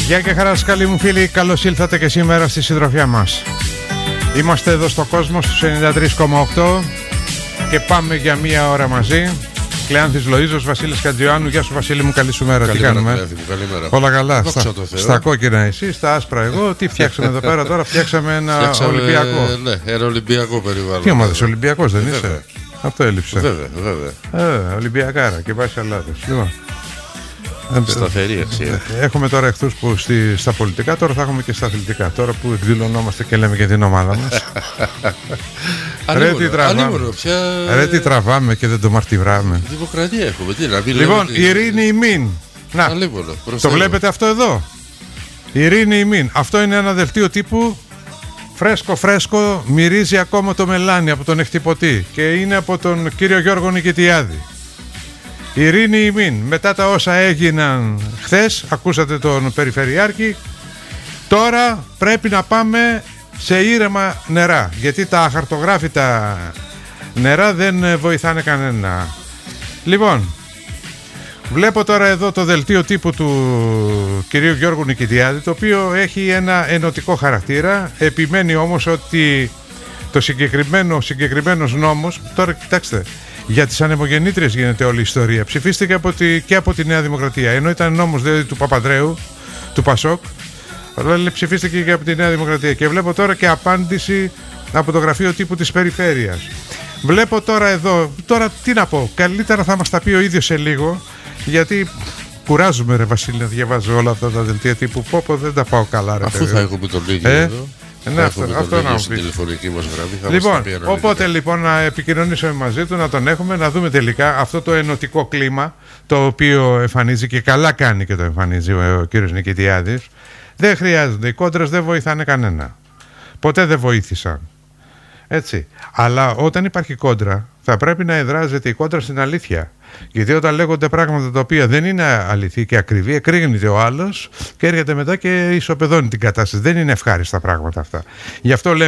Γεια και χαρά σας καλοί μου φίλοι, καλώς ήλθατε και σήμερα στη συντροφιά μας. Είμαστε εδώ στο κόσμο στους 93,8 και πάμε για μία ώρα μαζί. Κλεάνθης Λοΐζος, Βασίλης Κατζιωάννου. Γεια σου Βασίλη μου, καλή σου μέρα. Τι κάνουμε? Καλημέρα. Όλα καλά. Στα κόκκινα εσύ, στα άσπρα εγώ. Τι φτιάξαμε εδώ πέρα τώρα? Φτιάξαμε ένα Ολυμπιακό. Ναι, ένα Ολυμπιακό περιβάλλον. Τι ομάδες, Ολυμπιακός δεν είσαι? Αυτό έλειψε. Βέβαια. Ολυμπιακάρα και πάει σαλάτες. Λοιπόν. Σταθερή αξία. Έχουμε τώρα εχθούς που στα πολιτικά, τώρα θα έχουμε και στα αθλητικά. Τώρα που εκδηλωνόμαστε και λέμε και την ομάδα μας. Ρε τι τραβάμε και δεν το μαρτυράμε. Δημοκρατία έχουμε. Λοιπόν, Ειρήνη ημίν. Να, το βλέπετε αυτό εδώ? Ειρήνη ημίν. Αυτό είναι ένα δελτίο τύπου φρέσκο, μυρίζει ακόμα το μελάνι από τον εκτυπωτή και είναι από τον κύριο Γιώργο Νικητιάδη. Ειρήνη ημίν. Μετά τα όσα έγιναν χθες, ακούσατε τον Περιφερειάρχη, τώρα πρέπει να πάμε σε ήρεμα νερά, γιατί τα αχαρτογράφητα νερά δεν βοηθάνε κανένα. Λοιπόν, βλέπω τώρα εδώ το δελτίο τύπου του κυρίου Γιώργου Νικητιάδη, το οποίο έχει ένα ενωτικό χαρακτήρα, επιμένει όμως ότι το συγκεκριμένος νόμος, τώρα κοιτάξτε, για τις ανεμογεννήτριες γίνεται όλη η ιστορία. Ψηφίστηκε και από τη Νέα Δημοκρατία. Ενώ ήταν νόμος δηλαδή του Παπανδρέου, του Πασόκ, αλλά ψηφίστηκε και από τη Νέα Δημοκρατία. Και βλέπω τώρα και απάντηση από το γραφείο τύπου της Περιφέρειας. Βλέπω τώρα εδώ, τώρα τι να πω, καλύτερα θα μας τα πει ο ίδιος σε λίγο, γιατί κουράζουμε ρε Βασίλη να διαβάζω όλα αυτά τα δελτία τύπου. Πω δεν τα πάω καλά ρε. Αφού θα έχουμε τον ίδιο εδώ. Ναι, αυτό να μου πει. Λοιπόν, οπότε λοιπόν να επικοινωνήσουμε μαζί του, να τον έχουμε, να δούμε τελικά αυτό το ενωτικό κλίμα το οποίο εμφανίζει και καλά κάνει και το εμφανίζει ο κύριος Νικητιάδης. Δεν χρειάζονται, οι κόντρες δεν βοηθάνε κανένα. Ποτέ δεν βοήθησαν. Έτσι. Αλλά όταν υπάρχει κόντρα θα πρέπει να εδράζεται η κόντρα στην αλήθεια. Γιατί όταν λέγονται πράγματα τα οποία δεν είναι αληθή και ακριβή, εκρήγνεται ο άλλος και έρχεται μετά και ισοπεδώνει την κατάσταση. Δεν είναι ευχάριστα πράγματα αυτά. Γι' αυτό λέμε